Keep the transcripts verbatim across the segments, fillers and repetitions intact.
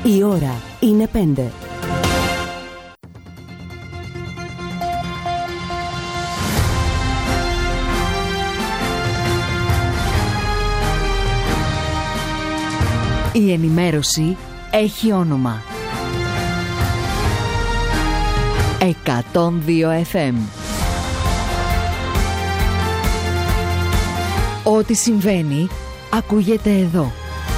Η ώρα είναι πέντε. Η ενημέρωση έχει όνομα. εκατόν δύο εφ εμ. Ό,τι συμβαίνει ακούγεται εδώ.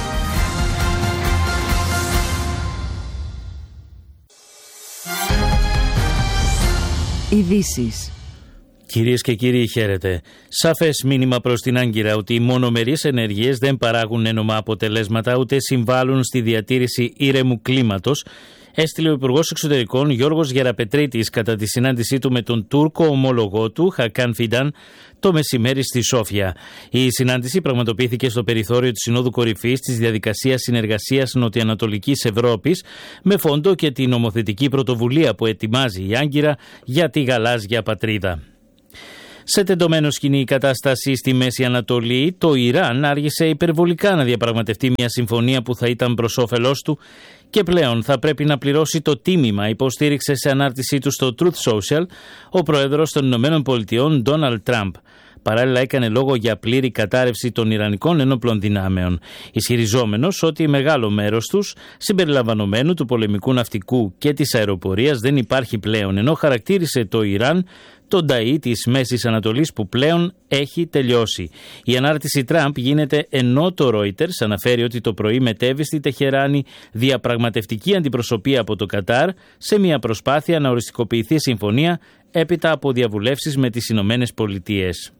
Ειδήσεις. Κυρίες και κύριοι, χαίρετε. Σαφές μήνυμα προς την Άγκυρα ότι οι μονομερείς ενέργειες δεν παράγουν ένομα αποτελέσματα ούτε συμβάλλουν στη διατήρηση ήρεμου κλίματος, έστειλε ο Υπουργός Εξωτερικών Γιώργος Γεραπετρίτης κατά τη συνάντησή του με τον Τούρκο ομόλογό του Χακάν Φιντάν το μεσημέρι στη Σόφια. Η συνάντηση πραγματοποιήθηκε στο περιθώριο της Συνόδου Κορυφής της Διαδικασίας Συνεργασίας Νοτιοανατολικής Ευρώπης με φόντο και την νομοθετική πρωτοβουλία που ετοιμάζει η Άγκυρα για τη γαλάζια πατρίδα. Σε τεντωμένο σκηνή η κατάσταση στη Μέση Ανατολή, το Ιράν άργησε υπερβολικά να διαπραγματευτεί μια συμφωνία που θα ήταν προς όφελός του και πλέον θα πρέπει να πληρώσει το τίμημα, υποστήριξε σε ανάρτησή του στο Truth Social ο πρόεδρος των Ηνωμένων Πολιτειών Ντόναλντ Τραμπ. Παράλληλα έκανε λόγο για πλήρη κατάρρευση των Ιρανικών ενόπλων δυνάμεων, ισχυριζόμενος ότι μεγάλο μέρος τους, συμπεριλαμβανομένου του πολεμικού ναυτικού και της αεροπορίας, δεν υπάρχει πλέον, ενώ χαρακτήρισε το Ιράν τον ταΐ της Μέσης Ανατολής που πλέον έχει τελειώσει. Η ανάρτηση Τραμπ γίνεται ενώ το Reuters αναφέρει ότι το πρωί μετέβη στη Τεχεράνη διαπραγματευτική αντιπροσωπεία από το Κατάρ σε μια προσπάθεια να οριστικοποιηθεί συμφωνία έπειτα από διαβουλεύσεις με τις Ηνωμένες Πολιτείες.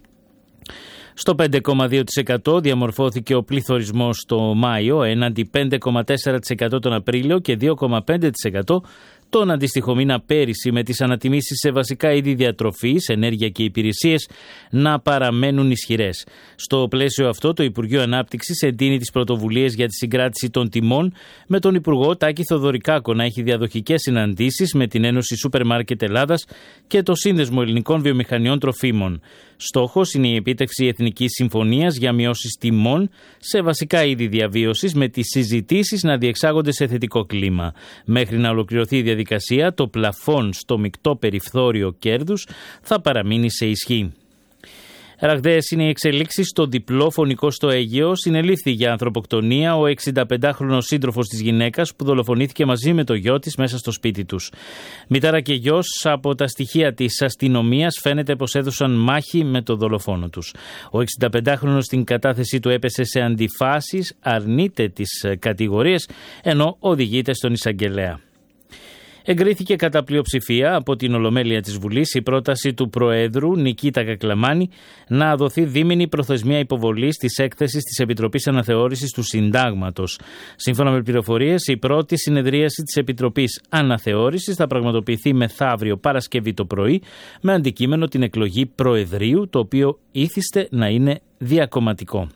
Στο πέντε κόμμα δύο τοις εκατό διαμορφώθηκε ο πληθωρισμός το Μάιο έναντι πέντε κόμμα τέσσερα τοις εκατό τον Απρίλιο και δύο κόμμα πέντε τοις εκατό τον αντίστοιχο μήνα πέρυσι, με τις ανατιμήσεις σε βασικά είδη διατροφής, ενέργεια και υπηρεσίες να παραμένουν ισχυρές. Στο πλαίσιο αυτό, το Υπουργείο Ανάπτυξης εντείνει τις πρωτοβουλίες για τη συγκράτηση των τιμών, με τον Υπουργό Τάκη Θοδωρικάκο να έχει διαδοχικές συναντήσεις με την Ένωση Σούπερ Μάρκετ Ελλάδας και το Σύνδεσμο Ελληνικών Βιομηχανιών Τροφίμων. Στόχος είναι η επίτευξη εθνικής συμφωνίας για μειώσεις τιμών σε βασικά είδη διαβίωσης, με τις συζητήσεις να διεξάγονται σε θετικό κλίμα. Μέχρι να ολοκληρωθεί η διαδικασία, το πλαφόν στο μεικτό περιθώριο κέρδους θα παραμείνει σε ισχύ. Ραγδαίες είναι οι εξελίξεις στο διπλό φωνικό στο Αίγαιο. Συνελήφθη για ανθρωποκτονία ο εξηνταπεντάχρονος σύντροφος της γυναίκας που δολοφονήθηκε μαζί με το γιο της μέσα στο σπίτι τους. Μητέρα και γιος, από τα στοιχεία της αστυνομίας, φαίνεται πως έδωσαν μάχη με το δολοφόνο τους. Ο εξηνταπεντάχρονος στην κατάθεσή του έπεσε σε αντιφάσεις, αρνείται τις κατηγορίες, ενώ οδηγείται στον εισαγγελέα. Εγκρίθηκε κατά πλειοψηφία από την Ολομέλεια της Βουλής η πρόταση του Προέδρου Νικήτα Κακλαμάνη να δοθεί δίμηνη προθεσμία υποβολής της έκθεσης της Επιτροπής Αναθεώρησης του Συντάγματος. Σύμφωνα με πληροφορίες, η πρώτη συνεδρίαση της Επιτροπής Αναθεώρησης θα πραγματοποιηθεί μεθαύριο Παρασκευή το πρωί, με αντικείμενο την εκλογή Προεδρείου, το οποίο ήθιστε να είναι διακομματικό.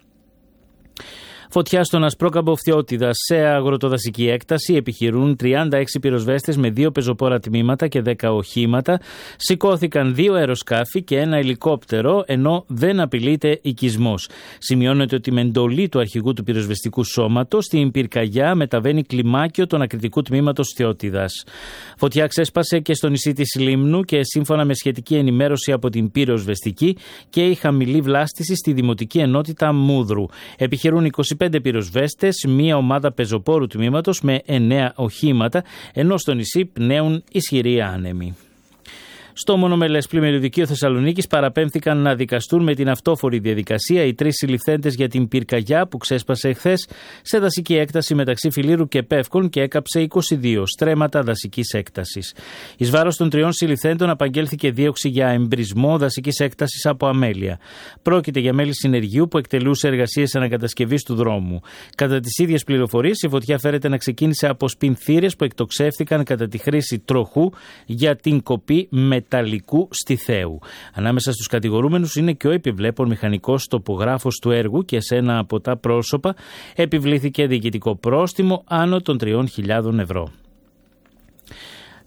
Φωτιά στον Ασπρόκαμπο Φθιώτιδα. Σε αγροτοδασική έκταση επιχειρούν τριάντα έξι πυροσβέστες με δύο πεζοπόρα τμήματα και δέκα οχήματα. Σηκώθηκαν δύο αεροσκάφη και ένα ελικόπτερο, ενώ δεν απειλείται οικισμός. Σημειώνεται ότι με εντολή του αρχηγού του πυροσβεστικού σώματος στην πυρκαγιά μεταβαίνει κλιμάκιο των ακριτικού τμήματος Φθιώτιδας. Φωτιά ξέσπασε και στο νησί της Λίμνου και σύμφωνα με σχετική ενημέρωση από την πυροσβεστική και η χαμηλή βλάστηση στη δημοτική ενότητα Μούδρου. Επιχειρούν είκοσι πέντε πυροσβέστες, μία ομάδα πεζοπόρου τμήματος με εννέα οχήματα, ενώ στο νησί πνέουν ισχυροί άνεμοι. Στο μονομελές πλημμυριωδικείο Θεσσαλονίκης παραπέμφθηκαν να δικαστούν με την αυτόφορη διαδικασία οι τρεις συλληφθέντες για την πυρκαγιά που ξέσπασε εχθές σε δασική έκταση μεταξύ Φιλήρου και Πεύκων και έκαψε είκοσι δύο στρέμματα δασικής έκτασης. Εις βάρος των τριών συλληφθέντων απαγγέλθηκε δίωξη για εμπρισμό δασικής έκτασης από αμέλεια. Πρόκειται για μέλη συνεργείου που εκτελούσε εργασίες ανακατασκευής του δρόμου. Κατά τις ίδιες πληροφορίες, η φωτιά φέρεται να ξεκίνησε από σπινθήρες που εκτοξεύτηκαν κατά τη χρήση τροχού για την κοπή μεταλλικού στιθέου. Ανάμεσα στους κατηγορούμενους είναι και ο επιβλέπων μηχανικός τοπογράφος του έργου και σε ένα από τα πρόσωπα επιβλήθηκε διοικητικό πρόστιμο άνω των τριών χιλιάδων ευρώ.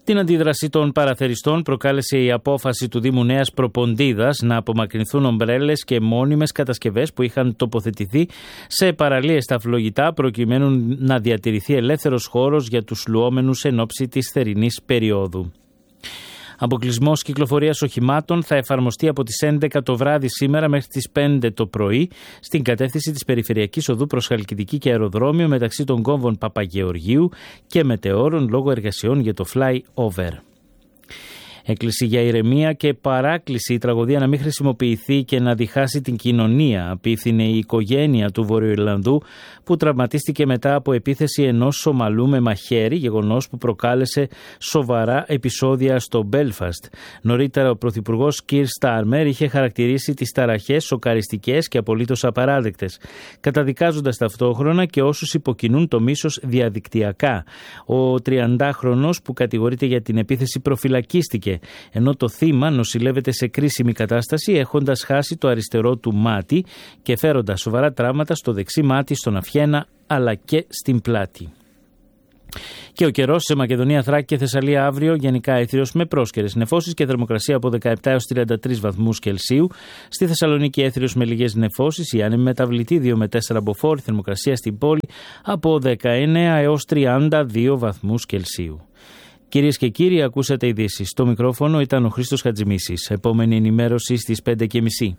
Την αντίδραση των παραθεριστών προκάλεσε η απόφαση του Δήμου Νέας Προποντίδας να απομακρυνθούν ομπρέλες και μόνιμες κατασκευές που είχαν τοποθετηθεί σε παραλίες στα φλογητά προκειμένου να διατηρηθεί ελεύθερος χώρος για τους λουόμενους εν ώψη της θερινής περίοδου. Αποκλεισμός κυκλοφορίας οχημάτων θα εφαρμοστεί από τις έντεκα το βράδυ σήμερα μέχρι τις πέντε το πρωί στην κατεύθυνση της Περιφερειακής Οδού προς Χαλκιδική και Αεροδρόμιο μεταξύ των κόμβων Παπαγεωργίου και Μετεώρων λόγω εργασιών για το fly-over. Έκκληση για ηρεμία και παράκληση η τραγωδία να μην χρησιμοποιηθεί και να διχάσει την κοινωνία, απίθυνε η οικογένεια του Βορειοϊρλανδού που τραυματίστηκε μετά από επίθεση ενός Σομαλού με μαχαίρι, γεγονός που προκάλεσε σοβαρά επεισόδια στο Μπέλφαστ. Νωρίτερα ο Πρωθυπουργός Κιρ Στάρμερ είχε χαρακτηρίσει τις ταραχές σοκαριστικές και απολύτως απαράδεκτες, καταδικάζοντας ταυτόχρονα και όσους υποκινούν το μίσος διαδικτυακά. Ο τριαντάχρονος που κατηγορείται για την επίθεση προφυλακίστηκε, ενώ το θύμα νοσηλεύεται σε κρίσιμη κατάσταση έχοντας χάσει το αριστερό του μάτι και φέροντας σοβαρά τραύματα στο δεξί μάτι, στον αυχένα αλλά και στην πλάτη. Και ο καιρός σε Μακεδονία, Θράκη και Θεσσαλία αύριο γενικά έθριος με πρόσκαιρες νεφώσεις και θερμοκρασία από δεκαεπτά έως τριάντα τρεις βαθμούς Κελσίου. Στη Θεσσαλονίκη έθριος με λίγες νεφώσεις, η άνεμη μεταβλητή δύο με τέσσερα μποφόρ, θερμοκρασία στην πόλη από δεκαεννέα έως τριάντα δύο βαθμούς Κελσίου. Κυρίες και κύριοι, ακούσατε ειδήσεις. Στο μικρόφωνο ήταν ο Χρήστος Χατζημίσης. Επόμενη ενημέρωση στις πέντε και μισή.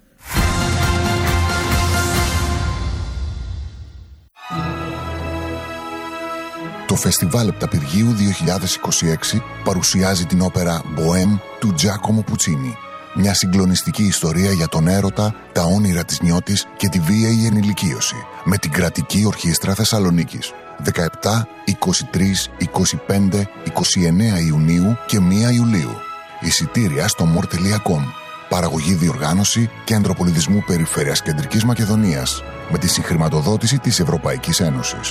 Το Φεστιβάλ Επταπηργίου δύο χιλιάδες είκοσι έξι παρουσιάζει την όπερα «Μποέμ» του Τζάκομο Πουτσίνι. Μια συγκλονιστική ιστορία για τον έρωτα, τα όνειρα της νιώτης και τη βίαιη ενηλικίωση. Με την Κρατική Ορχήστρα Θεσσαλονίκης. δεκαεπτά, είκοσι τρία, είκοσι πέντε, είκοσι εννέα Ιουνίου και πρώτη Ιουλίου. Εισιτήρια στο μορ τελεία κομ. Παραγωγή, διοργάνωση Κέντρο Πολιτισμού Περιφέρειας Κεντρικής Μακεδονίας. Με τη συγχρηματοδότηση της Ευρωπαϊκής Ένωσης.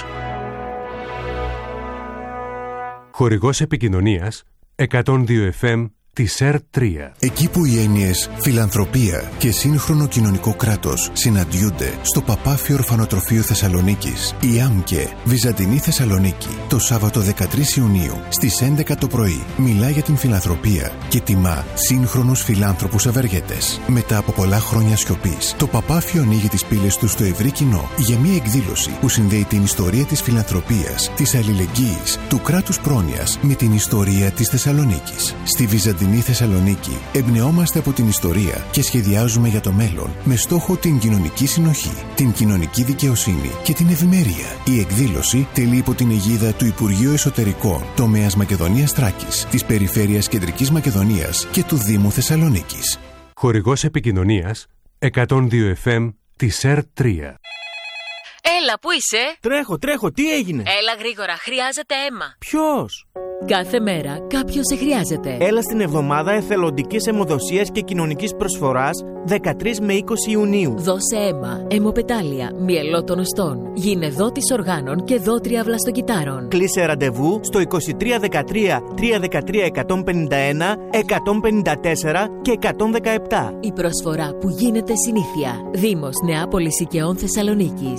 Χορηγός επικοινωνίας εκατόν δύο εφ εμ της ΕΡ τρία. Εκεί που οι έννοιες φιλανθρωπία και σύγχρονο κοινωνικό κράτος συναντιούνται στο Παπάφιο Ορφανοτροφείο Θεσσαλονίκης, η ΆΜΚΕ Βυζαντινή Θεσσαλονίκη, το Σάββατο δεκατρείς Ιουνίου στις έντεκα το πρωί μιλά για την φιλανθρωπία και τιμά σύγχρονους φιλάνθρωπους ευεργέτες. Μετά από πολλά χρόνια σιωπής, το Παπάφιο ανοίγει τις πύλες του στο ευρύ κοινό για μια εκδήλωση που συνδέει την ιστορία της φιλανθρωπίας, της αλληλεγγύης, του κράτους πρόνοιας με την ιστορία της Θεσσαλονίκης. Στη Βυζαντινή Στην Θεσσαλονίκη εμπνεόμαστε από την ιστορία και σχεδιάζουμε για το μέλλον με στόχο την κοινωνική συνοχή, την κοινωνική δικαιοσύνη και την ευημερία. Η εκδήλωση τελεί υπό την αιγίδα του Υπουργείου Εσωτερικών Τομέας Μακεδονίας Θράκης, της Περιφέρειας Κεντρικής Μακεδονίας και του Δήμου Θεσσαλονίκης. Χορηγός επικοινωνίας εκατόν δύο εφ εμ της ΕΡ τρία. Έλα, πού είσαι? Τρέχω, τρέχω, τι έγινε? Έλα γρήγορα, χρειάζεται αίμα. Ποιος? Κάθε μέρα κάποιος σε χρειάζεται. Έλα στην εβδομάδα εθελοντικής αιμοδοσίας και κοινωνικής προσφοράς δεκατρείς με είκοσι Ιουνίου. Δώσε αίμα, αιμοπετάλια, μυελό των οστών, γίνε δότης οργάνων και δότρια βλαστοκυτάρων. Κλείσε ραντεβού στο είκοσι τρία δεκατρία τριακόσια δεκατρία εκατόν πενήντα ένα, εκατόν πενήντα τέσσερα και εκατόν δεκαεπτά. Η προσφορά που γίνεται συνήθεια. Δήμος Νεάπολης Οικαιών Θεσσαλονίκης.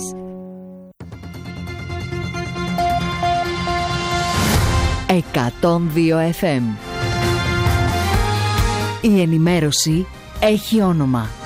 εκατόν δύο εφ εμ. Η ενημέρωση έχει όνομα.